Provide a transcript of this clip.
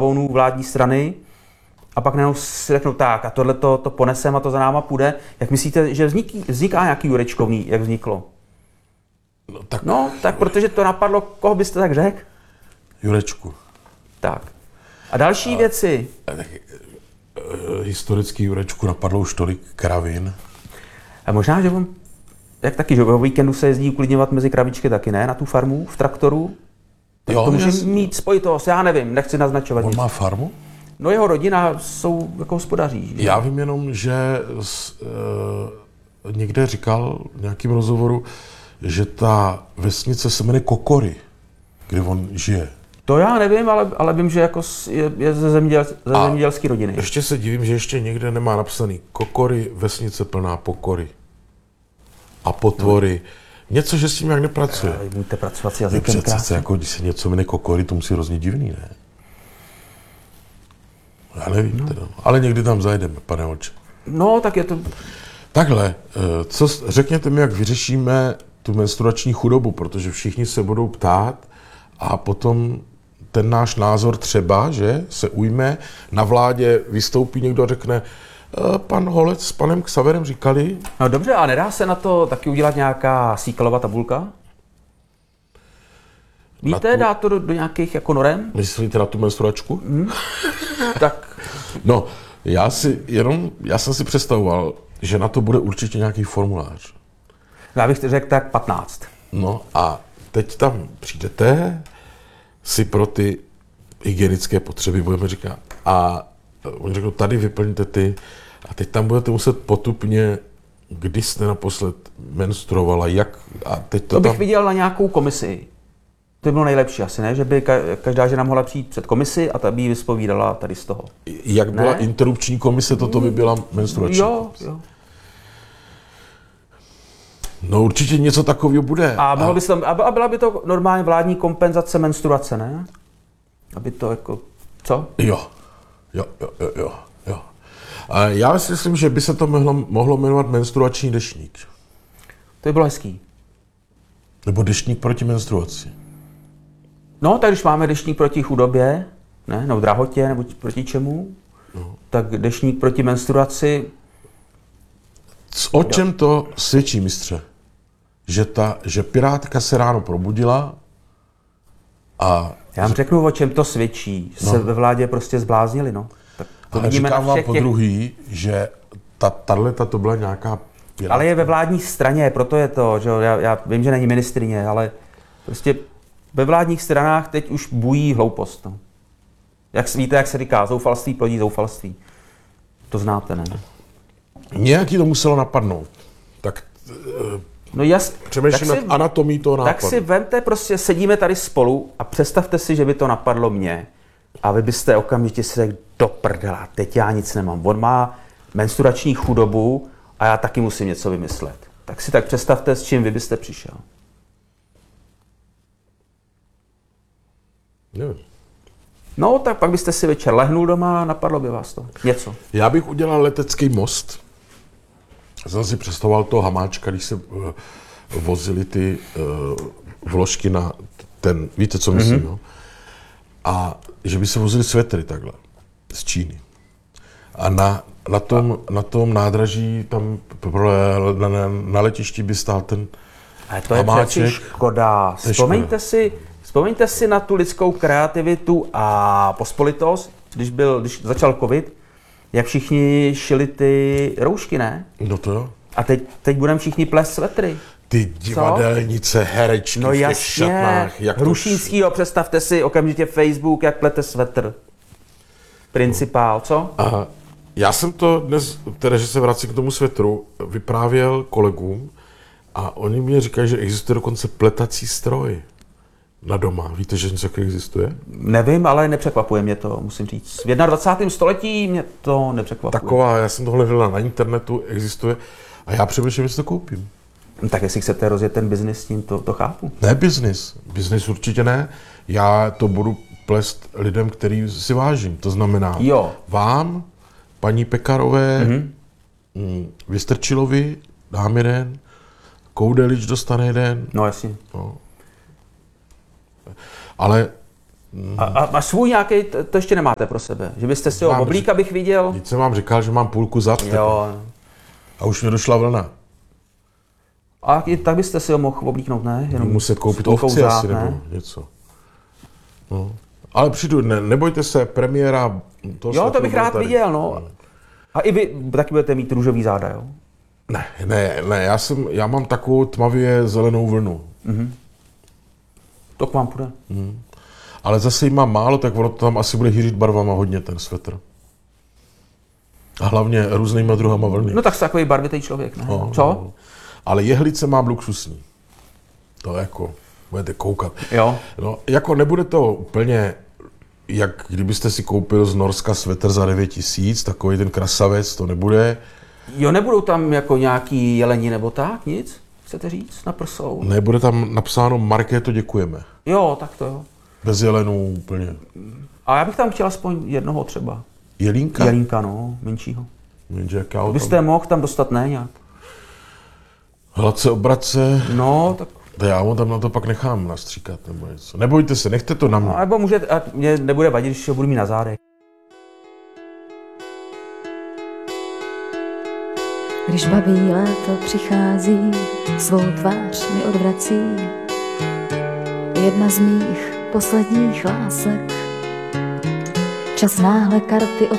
balónů vládní strany a pak najednou si řeknou tak a tohle to ponesem a to za náma půjde. Jak myslíte, že vzniká nějaký Jurečkovný, jak vzniklo? No, tak protože to napadlo, koho byste tak řekl? Jurečku. Tak. A další věci? Historický Jurečku napadlo už tolik kravin. A možná, že on, jak taky, že o víkendu se jezdí uklidňovat mezi krabičky taky, ne? Na tu farmu, v traktoru? Tak Jo, to může mít spojitost, já nevím, nechci naznačovat. On má farmu? No jeho rodina jsou jako hospodaří. Já vím jenom, že někde říkal v nějakém rozhovoru, že ta vesnice se jmenuje Kokory, kde on žije. To já nevím, ale vím, že jako je ze zemědělské rodiny. Ještě se divím, že ještě někde nemá napsaný Kokory, vesnice plná pokory. A potvory. Něco, že s tím jak nepracuje. Můžete pracovat s jazykem krásně. Jako, když se něco jmenuje Kokory, to musí hrozně divný, ne? Já nevím teda. Ale někdy tam zajdeme, pane oče. No, tak je to... Takhle, řekněte mi, jak vyřešíme tu menstruační chudobu, protože všichni se budou ptát a potom ten náš názor třeba, že se ujme, na vládě vystoupí někdo a řekne, pan Holec s panem Xaverem říkali. No dobře, a nedá se na to taky udělat nějaká Siegelova tabulka? Víte, dá to do nějakých jako norem? Myslíte na tu menstruačku? Tak. No, já jsem si představoval, že na to bude určitě nějaký formulář. Já bych řekl tak 15. No a teď tam přijdete si pro ty hygienické potřeby, budeme říkat, a oni řeknou, tady vyplňte ty, a teď tam budete muset potupně, kdy jste naposled menstruovala, jak, a teď to bych viděl na nějakou komisi. To by bylo nejlepší asi, ne? Že by každá žena mohla přijít před komisi a ta by jí vyspovídala tady z toho. Jak byla interrupční komise, toto by byla menstruační komise. Jo. No určitě něco takového bude. A byla by to normálně vládní kompenzace menstruace, ne? Aby to jako, co? Jo. A já si myslím, že by se to mohlo jmenovat menstruační deštník. To by bylo hezký. Nebo deštník proti menstruaci. No, tak když máme deštník proti chudobě, ne, nebo drahotě, nebo proti čemu, tak deštník proti menstruaci. O čem to svědčí, mistře? Že Pirátka se ráno probudila a... Já vám řeknu, o čem to svědčí. Se ve vládě prostě zbláznili, no. Tak to ale říkám vám podruhý, že tato to byla nějaká Pirátka. Ale je ve vládní straně, proto je to, že já vím, že není ministryně, ale prostě ve vládních stranách teď už bují hloupost. No. Víte, jak se říká, zoufalství plodí zoufalství. To znáte, ne? Nějaký to muselo napadnout. Tak no jasně. Přemýšlím nad anatomí toho nápadu. Tak si vemte, prostě sedíme tady spolu a představte si, že by to napadlo mě. A vy byste okamžitě si řekli, do prdela, teď já nic nemám. On má menstruační chudobu a já taky musím něco vymyslet. Tak si tak představte, s čím vy byste přišel. Nevím. No, tak pak byste si večer lehnul doma a napadlo by vás to. Něco. Já bych udělal letecký most. Jsem si představoval toho Hamáčka, když se vozili ty vložky na ten, víte, co myslím, no? A že by se vozili svetry takhle z Číny. A na tom nádraží, tam na letišti by stál ten ale to Hamáček. Je přeci škoda. Vzpomeňte si na tu lidskou kreativitu a pospolitost, když začal covid, jak všichni šili ty roušky, ne? No to jo. A teď budeme všichni plést svetry. Ty divadelnice, herečky no v těch šatnách. Hrušínskýho, představte si okamžitě Facebook, jak plete svetr. Principál, co? A já jsem to dnes, teda, že se vracím k tomu svetru, vyprávěl kolegům a oni mě říkají, že existuje dokonce pletací stroj na doma. Víte, že něco existuje? Nevím, ale nepřekvapuje mě to, musím říct. V 21. století mě to nepřekvapuje. Taková, já jsem tohle hledal na internetu, existuje a já přemýšlím, že si to koupím. Tak jestli chcete rozjet ten biznis s tím, to chápu. Ne biznis. Biznis určitě ne. Já to budu plést lidem, který si vážím. To znamená vám, paní Pekarové, Vystrčilovi dám jeden, Koudelič dostane jeden. No jasně. No. Ale A svůj nějaký, to ještě nemáte pro sebe? Že byste si ho oblík, abych viděl? Teď jsem vám říkal, že mám půlku zad. Jo. A už mě došla vlna. A tak byste si ho mohl oblíknout, ne? Jenom muset koupit ovci asi nebo něco. No. Ale přijdu, nebojte se, premiéra... Jo, to bych rád viděl, no. A i vy taky budete mít růžový záda, jo? Ne, já mám takovou tmavě zelenou vlnu. To k vám půjde. Ale zase jí mám málo, tak ono to tam asi bude hýřit barvama hodně, ten svetr. A hlavně různýma druhama vlny. No tak jste takový barvitý člověk, ne? No, co? No. Ale jehlice mám luxusní. To jako, budete koukat. Jo. No, jako nebude to úplně, jak kdybyste si koupil z Norska svetr za 9 000, takový ten krasavec, to nebude. Jo, nebudou tam jako nějaký jeleni nebo tak, nic? Chcete říct, na prsou? Nebude tam napsáno Markéto, děkujeme. Jo, tak to jo. Bez jelenů úplně. A já bych tam chtěl aspoň jednoho třeba. Jelínka? Jelínka, no, menšího. Jenže jak já Byste mohl tam dostat, ne, nějak? Hladce obratce. No, tak... Já ho tam na to pak nechám nastříkat nebo něco. Nebojte se, nechte to na mě. No, nebo můžete, a mě nebude vadit, když ho budu mít na zádech. Když babí léto přichází, svou tvář mi odvrací. Jedna z mých posledních lásek. Čas náhle karty